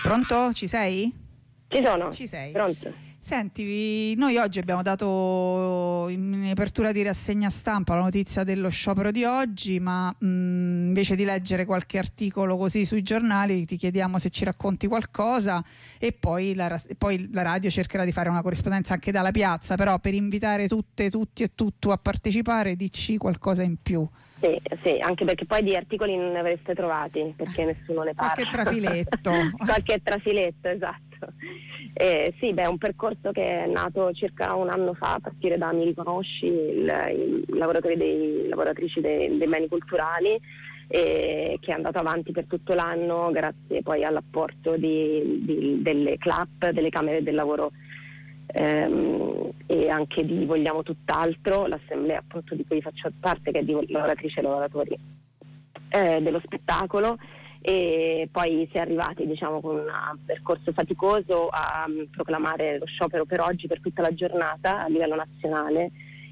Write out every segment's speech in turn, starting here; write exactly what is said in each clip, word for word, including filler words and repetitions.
Pronto? Ci sei? Ci sono. Ci sei? Pronto. Senti, noi oggi abbiamo dato in apertura di rassegna stampa la notizia dello sciopero di oggi, ma mh, invece di leggere qualche articolo così sui giornali ti chiediamo se ci racconti qualcosa e poi la, poi la radio cercherà di fare una corrispondenza anche dalla piazza, però per invitare tutte, tutti e tutto a partecipare dici qualcosa in più. Sì, sì, anche perché poi di articoli non ne avreste trovati, perché nessuno ne parla. Qualche trafiletto. Qualche trafiletto, esatto. Eh, sì, beh, è un percorso che è nato circa un anno fa a partire da Mi Riconosci, il, i lavoratori dei lavoratrici dei, dei beni culturali, eh, che è andato avanti per tutto l'anno grazie poi all'apporto di, di, delle C L A P, delle Camere del Lavoro ehm, e anche di Vogliamo Tutt'altro, l'assemblea appunto di cui faccio parte, che è di lavoratrici e lavoratori eh, dello spettacolo. E poi si è arrivati, diciamo, con un percorso faticoso a um, proclamare lo sciopero per oggi, per tutta la giornata a livello nazionale,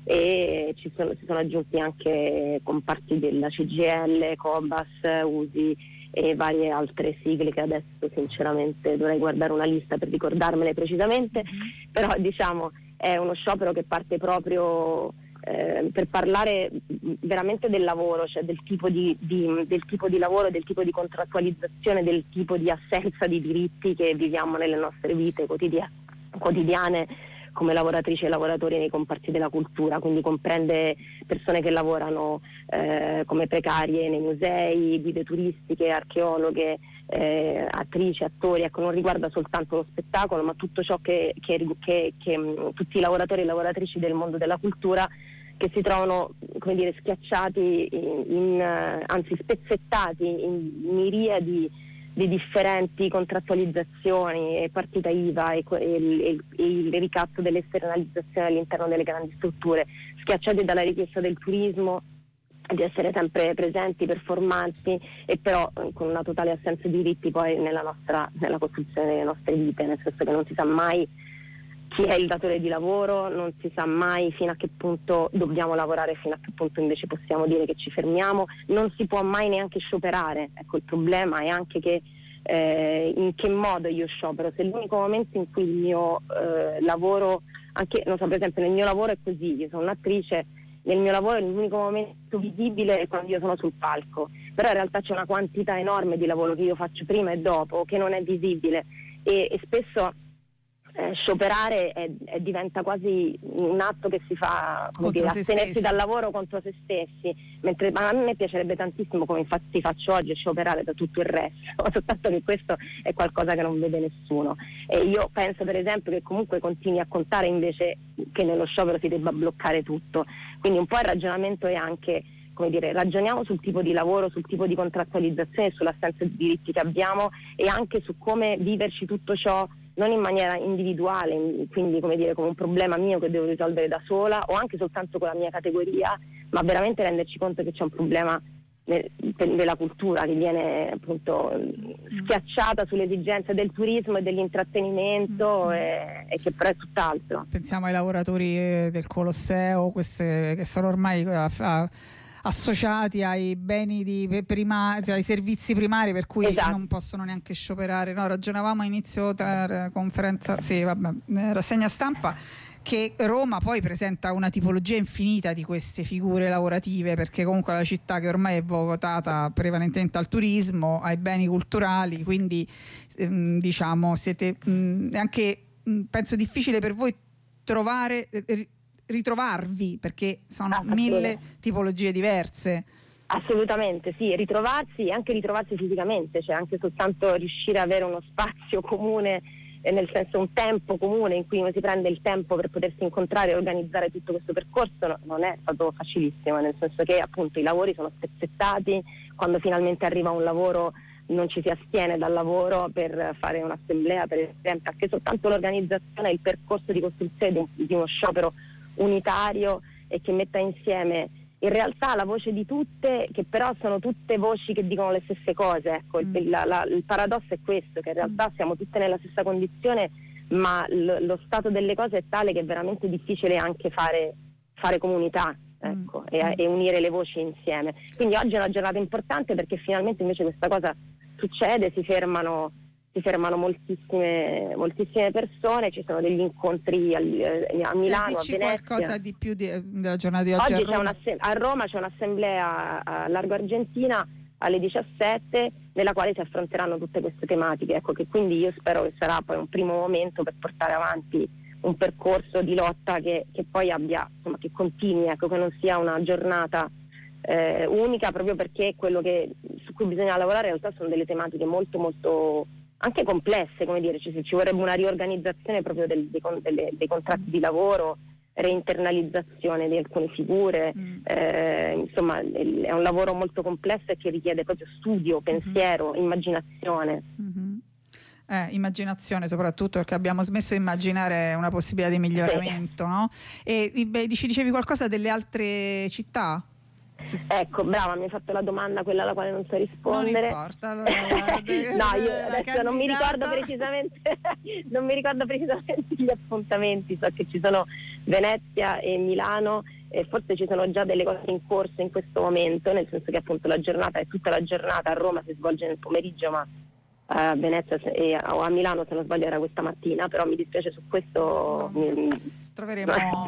e ci sono, si sono aggiunti anche comparti della C G I L, Cobas, U S I e varie altre sigle che adesso sinceramente dovrei guardare una lista per ricordarmele precisamente, mm-hmm. Però diciamo è uno sciopero che parte proprio Eh, per parlare veramente del lavoro, cioè del tipo di, di, del tipo di lavoro, del tipo di contrattualizzazione, del tipo di assenza di diritti che viviamo nelle nostre vite quotidia- quotidiane come lavoratrici e lavoratori nei comparti della cultura, quindi comprende persone che lavorano eh, come precarie nei musei, guide turistiche, archeologhe, eh, attrici, attori. Ecco, non riguarda soltanto lo spettacolo, ma tutto ciò che, che, che, che mh, tutti i lavoratori e lavoratrici del mondo della cultura che si trovano, come dire, schiacciati, in, in, anzi spezzettati in miriadi di differenti contrattualizzazioni e partita I V A e, e, e il ricatto delle esternalizzazioni all'interno delle grandi strutture, schiacciati dalla richiesta del turismo di essere sempre presenti, performanti, e però con una totale assenza di diritti poi nella nostra nella costruzione delle nostre vite, nel senso che non si sa mai chi è il datore di lavoro, non si sa mai fino a che punto dobbiamo lavorare, fino a che punto invece possiamo dire che ci fermiamo, non si può mai neanche scioperare. Ecco, il problema è anche che eh, in che modo io sciopero, se l'unico momento in cui il mio eh, lavoro, anche non so, per esempio nel mio lavoro è così, io sono un'attrice, nel mio lavoro l'unico momento visibile è quando io sono sul palco, però in realtà c'è una quantità enorme di lavoro che io faccio prima e dopo che non è visibile, e, e spesso Eh, scioperare è, è, diventa quasi un atto che si fa, come dire, astenersi dal lavoro contro se stessi, mentre ma a me piacerebbe tantissimo, come infatti faccio oggi, scioperare da tutto il resto, soltanto che questo è qualcosa che non vede nessuno, e io penso per esempio che comunque continui a contare invece che nello sciopero si debba bloccare tutto, quindi un po' il ragionamento è anche, come dire, ragioniamo sul tipo di lavoro, sul tipo di contrattualizzazione, sull'assenza di diritti che abbiamo e anche su come viverci tutto ciò non in maniera individuale, quindi come dire come un problema mio che devo risolvere da sola o anche soltanto con la mia categoria, ma veramente renderci conto che c'è un problema della cultura che viene appunto schiacciata sulle esigenze del turismo e dell'intrattenimento, mm. e, e che però è tutt'altro. Pensiamo ai lavoratori del Colosseo, queste che sono ormai a, a, associati ai beni di primari, cioè ai servizi primari, per cui esatto. non possono neanche scioperare. No, ragionavamo a inizio tra conferenza, sì, vabbè, rassegna stampa, che Roma poi presenta una tipologia infinita di queste figure lavorative, perché comunque è la città che ormai è votata prevalentemente al turismo, ai beni culturali, quindi ehm, diciamo siete mh, anche mh, penso difficile per voi trovare eh, ritrovarvi, perché sono ah, mille tipologie diverse. Assolutamente sì, ritrovarsi e anche ritrovarsi fisicamente, cioè anche soltanto riuscire ad avere uno spazio comune, nel senso un tempo comune in cui uno si prende il tempo per potersi incontrare e organizzare tutto questo percorso, no, non è stato facilissimo, nel senso che appunto i lavori sono spezzettati, quando finalmente arriva un lavoro non ci si astiene dal lavoro per fare un'assemblea, per esempio, anche soltanto l'organizzazione e il percorso di costruzione di, di uno sciopero unitario e che metta insieme in realtà la voce di tutte, che però sono tutte voci che dicono le stesse cose, ecco. mm. il, la, la, il paradosso è questo, che in realtà siamo tutte nella stessa condizione, ma l, lo stato delle cose è tale che è veramente difficile anche fare, fare comunità, ecco, mm. e, e unire le voci insieme. Quindi oggi è una giornata importante perché finalmente invece questa cosa succede, si fermano si fermano moltissime, moltissime persone, ci sono degli incontri a, a Milano, eh, a dici Venezia. Qualcosa di più di, della giornata di oggi? Oggi a Roma? C'è a Roma c'è un'assemblea a Largo Argentina alle diciassette, nella quale si affronteranno tutte queste tematiche, ecco, che quindi io spero che sarà poi un primo momento per portare avanti un percorso di lotta che, che poi abbia, insomma, che continui, ecco, che non sia una giornata eh, unica, proprio perché quello che, su cui bisogna lavorare in realtà sono delle tematiche molto molto anche complesse, come dire, ci, ci vorrebbe una riorganizzazione proprio del, dei, delle, dei contratti di lavoro, reinternalizzazione di alcune figure, mm. eh, insomma è un lavoro molto complesso e che richiede proprio studio, pensiero, mm-hmm. immaginazione. Mm-hmm. Eh, immaginazione soprattutto, perché abbiamo smesso di immaginare una possibilità di miglioramento, sì. no? E beh, ci dicevi qualcosa delle altre città? Ecco, brava, mi hai fatto la domanda, quella alla quale non so rispondere. Non importa, allora, no, io adesso non mi ricordo precisamente non mi ricordo precisamente gli appuntamenti, so che ci sono Venezia e Milano e forse ci sono già delle cose in corso in questo momento, nel senso che appunto la giornata è tutta la giornata, a Roma si svolge nel pomeriggio, ma a Venezia e a Milano, se non sbaglio, era questa mattina, però mi dispiace su questo. No. Troveremo,